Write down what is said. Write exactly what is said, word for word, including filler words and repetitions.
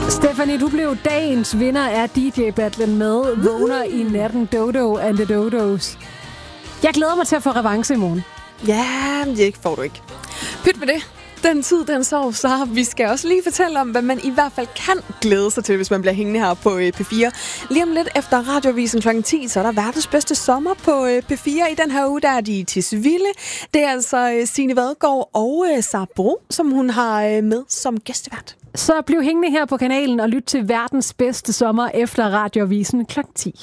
Stephanie, du blev dagens vinder af D J-battlen med Vågner i natten, Dodo and the Dodos. Jeg glæder mig til at få revanche i morgen. Ja, det får du ikke. Pyt med det. Den tid, den sov, så vi skal også lige fortælle om, hvad man i hvert fald kan glæde sig til, hvis man bliver hængende her på P fire. Lige om lidt efter Radioavisen klokken ti, så er der verdens bedste sommer på P fire. I den her uge, der er de i Tisvilde. Det er altså Signe Vadgaard og Sara Bro, som hun har med som gæstevært. Så bliv hængende her på kanalen og lyt til verdens bedste sommer efter Radioavisen klokken ti.